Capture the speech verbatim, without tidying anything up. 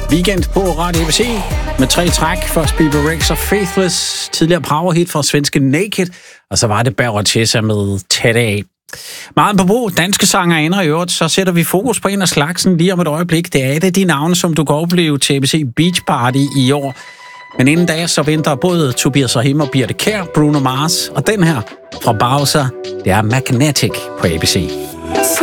Weekend på Radio A B C med tre træk. Først Bieber Rex og Faithless, tidligere powerhit fra svenske Naked, og så var det Barochessa med Tæt af. Meget på brug, danske sangerinder i øvrigt, så sætter vi fokus på en af slagsen lige om et øjeblik. Det er et af de navne, som du kan opleve til A B C Beach Party i år. Men inden da, så venter både Tobias Rahim og Birthe Kjær, Bruno Mars, og den her fra Bowser, det er Magnetic på A B C.